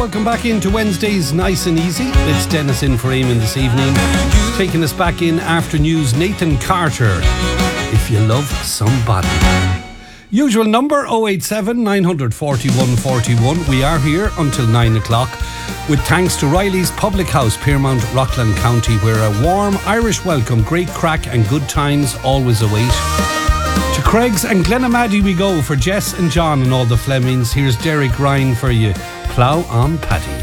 welcome back into Wednesday's Nice and Easy. It's Dennis in for Eamon this evening. Taking us back in after news, Nathan Carter, If You Love Somebody. Usual number 087 941 41. We are here until 9 o'clock with thanks to Riley's Public House, Piermount, Rockland County, where a warm Irish welcome, great crack and good times always await. To Craig's and Glenamaddy we go for Jess and John and all the Flemings. Here's Derek Ryan for you. Plough on Paddy.